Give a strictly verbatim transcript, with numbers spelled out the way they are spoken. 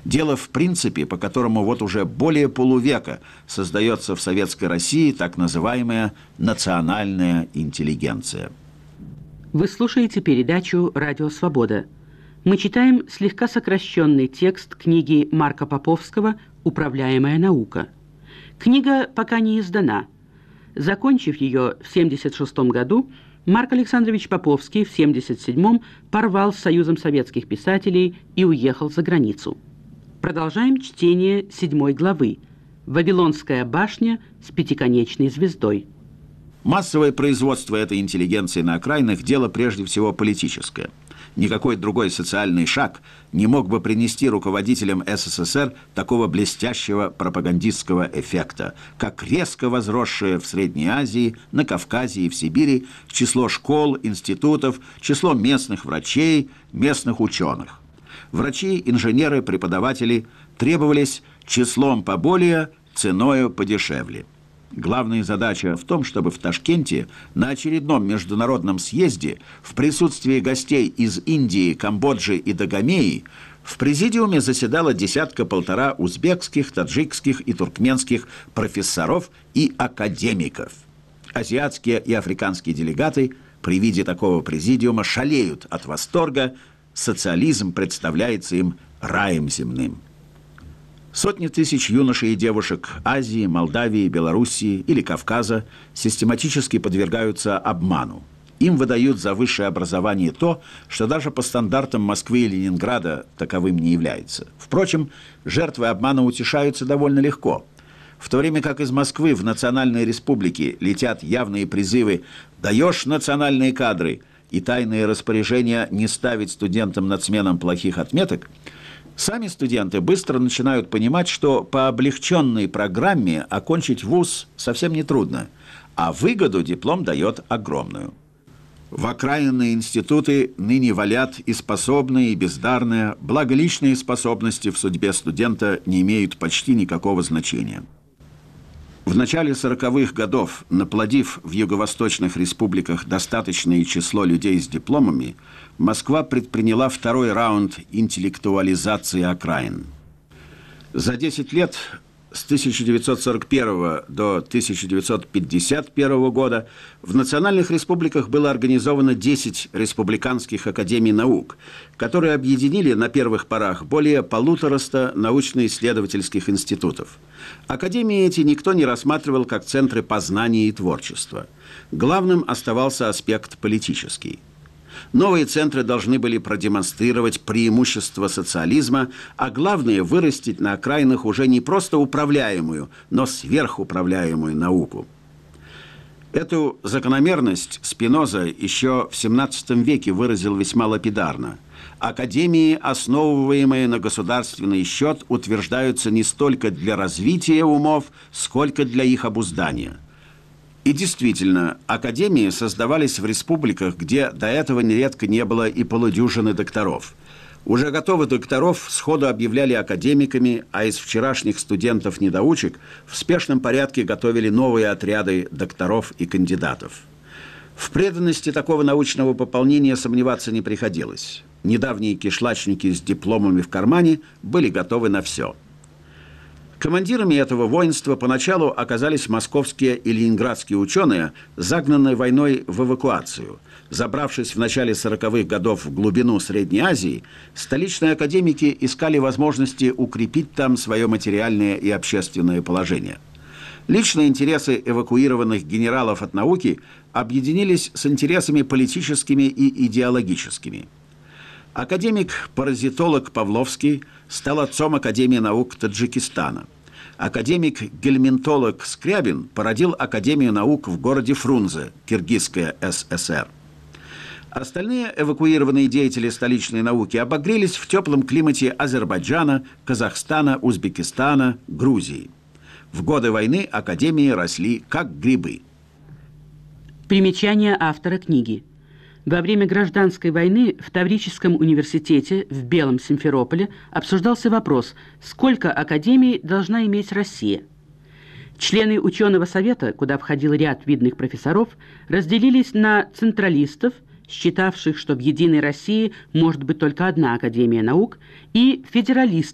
Дело в принципе, по которому вот уже более полувека создается в Советской России так называемая национальная интеллигенция. Вы слушаете передачу «Радио Свобода». Мы читаем слегка сокращенный текст книги Марка Поповского «Управляемая наука». Книга пока не издана. Закончив ее в семьдесят шестом году, Марк Александрович Поповский в семьдесят седьмом порвал с Союзом советских писателей и уехал за границу. Продолжаем чтение седьмой главы «Вавилонская башня с пятиконечной звездой». Массовое производство этой интеллигенции на окраинах – дело прежде всего политическое. Никакой другой социальный шаг не мог бы принести руководителям СССР такого блестящего пропагандистского эффекта, как резко возросшее в Средней Азии, на Кавказе и в Сибири число школ, институтов, число местных врачей, местных ученых. Врачи, инженеры, преподаватели требовались числом поболее, ценою подешевле. Главная задача в том, чтобы в Ташкенте на очередном международном съезде в присутствии гостей из Индии, Камбоджи и Дагомеи в президиуме заседало десятка-полтора узбекских, таджикских и туркменских профессоров и академиков. Азиатские и африканские делегаты при виде такого президиума шалеют от восторга, социализм представляется им раем земным. Сотни тысяч юношей и девушек Азии, Молдавии, Белоруссии или Кавказа систематически подвергаются обману. Им выдают за высшее образование то, что даже по стандартам Москвы и Ленинграда таковым не является. Впрочем, жертвы обмана утешаются довольно легко. В то время как из Москвы в национальные республики летят явные призывы «даешь национальные кадры» и тайные распоряжения не ставить студентам над сменом плохих отметок, сами студенты быстро начинают понимать, что по облегченной программе окончить вуз совсем нетрудно, а выгоду диплом дает огромную. В окраинные институты ныне валят и способные, и бездарные, благо личные способности в судьбе студента не имеют почти никакого значения. В начале сороковых годов, наплодив в юго-восточных республиках достаточное число людей с дипломами, Москва предприняла второй раунд интеллектуализации окраин. За десять лет, с тысяча девятьсот сорок первого до тысяча девятьсот пятьдесят первого года, в национальных республиках было организовано десять республиканских академий наук, которые объединили на первых порах более полутораста научно-исследовательских институтов. Академии эти никто не рассматривал как центры познания и творчества. Главным оставался аспект политический. Новые центры должны были продемонстрировать преимущества социализма, а главное – вырастить на окраинах уже не просто управляемую, но сверхуправляемую науку. Эту закономерность Спиноза еще в семнадцатом веке выразил весьма лапидарно. Академии, основываемые на государственный счет, утверждаются не столько для развития умов, сколько для их обуздания. И действительно, академии создавались в республиках, где до этого нередко не было и полудюжины докторов. Уже готовых докторов сходу объявляли академиками, а из вчерашних студентов-недоучек в спешном порядке готовили новые отряды докторов и кандидатов. В преданности такого научного пополнения сомневаться не приходилось. Недавние кишлачники с дипломами в кармане были готовы на все. Командирами этого воинства поначалу оказались московские и ленинградские ученые, загнанные войной в эвакуацию. Забравшись в начале сороковых годов в глубину Средней Азии, столичные академики искали возможности укрепить там свое материальное и общественное положение. Личные интересы эвакуированных генералов от науки объединились с интересами политическими и идеологическими. Академик-паразитолог Павловский стал отцом Академии наук Таджикистана. Академик-гельминтолог Скрябин породил Академию наук в городе Фрунзе, Киргизская ССР. Остальные эвакуированные деятели столичной науки обогрелись в теплом климате Азербайджана, Казахстана, Узбекистана, Грузии. В годы войны академии росли как грибы. Примечание автора книги. Во время гражданской войны в Таврическом университете в Белом Симферополе обсуждался вопрос, сколько академий должна иметь Россия. Члены ученого совета, куда входил ряд видных профессоров, разделились на централистов, считавших, что в единой России может быть только одна академия наук, и федералистов,